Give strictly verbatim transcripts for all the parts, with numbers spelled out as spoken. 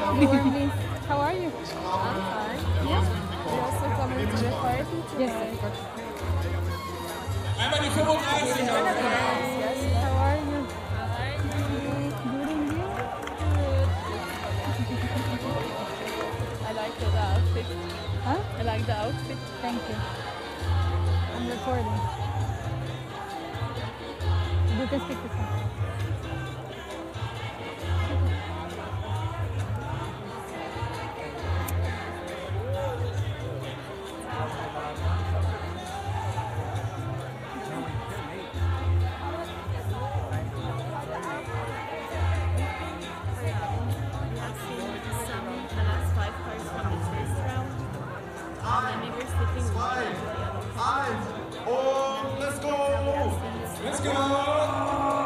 Miss. How are you? I'm fine. Yes. You also coming to the party today? Yes, of course. Einmal die fünfunddreißig. Yes. How are you? Fine. Good and you? I like the outfit. Huh? I like the outfit. Thank you. I'm recording. You can speak this one. Eins und let's go! Let's go!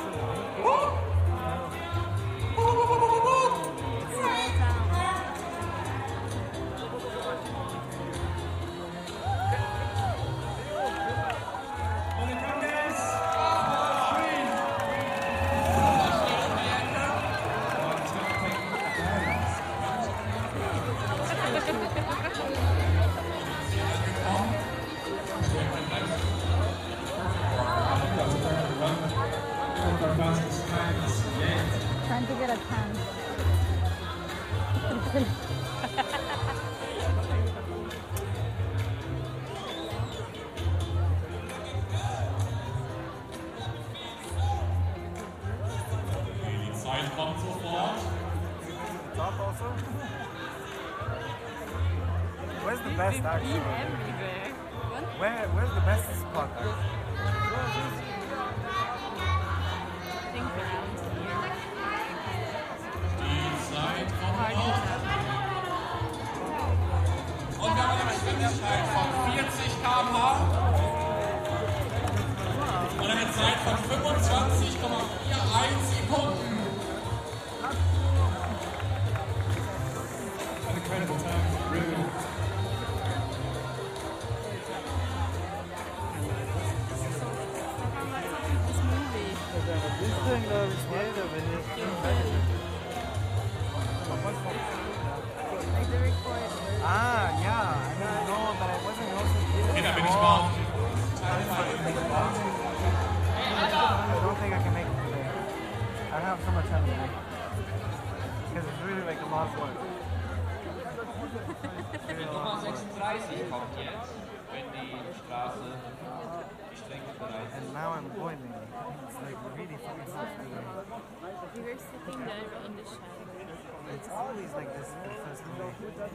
Trying to get a tan. Die Zeit kommt sofort. Top also. Where's the best actually? Everywhere. Where where's the best spot actually? Think around here. Die Zeit kommt noch. Und wir haben eine Geschwindigkeit von vierzig Kilometer pro Stunde und eine Zeit von fünfundzwanzig Komma einundvierzig Sekunden. An incredible time, really good. This movie. This thing though is weird when you Like the record. Ah yeah, I didn't know but I wasn't also Okay, da bin ich mal. I don't think I can make it today. I have so much time today. Because it's really like a lot of work. Really a lot of work. sechsunddreißig kommt jetzt, wenn die Straße, die Strecke bereit ist. And now I'm boiling. It's like really fucking hot today. We were sitting there in the shadow. It's always like this for the first day.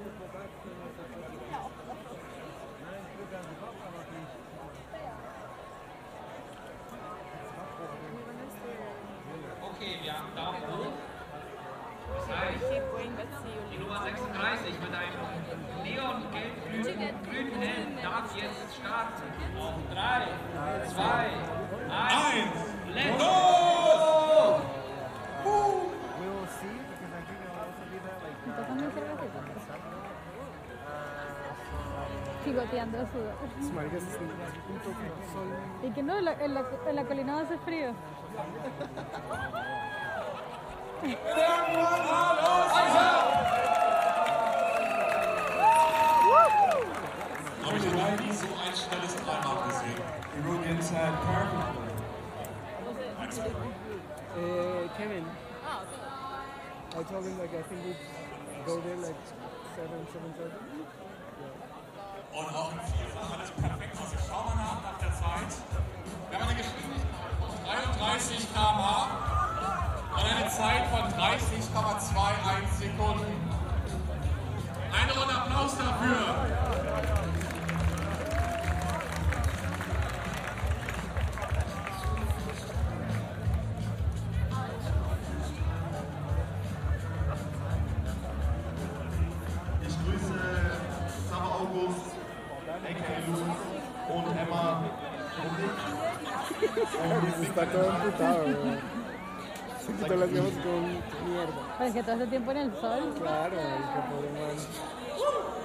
Okay, wir haben Daumen hoch. Das heißt, Keep going, but see you die later. Nummer sechsunddreißig mit einem neongelb grünen Helm darf jetzt starten. Auf drei, zwei, eins, let's go! We will see because I think I will also be there like ¿Me tocan mi cervecita? uh, Chigoteando de sudor. Maricas es un toque de sol. Y que no, en la, en la, en la colina hace frío. Habe ich noch nie so ein schnelles Dreimal gesehen. You rode the inside parking. Uh, Kevin. I told him like I think we'd go there like seven, seven thirty. Und auch in Vielfach alles perfekt aus. Ich schau mal nach nach der Zeit. Wir haben eine Geschwindigkeit von dreiunddreißig Kilometer pro Stunde und eine Zeit von dreißig Komma einundzwanzig Sekunden. Eine Runde Applaus dafür. Ich grüße Summer August, A K A Lu und Emma und Nick. Se está todo emputado, güey. Se quitó las gafas con mierda. Pero es que todo este tiempo en el sol. Claro, el que pobre man.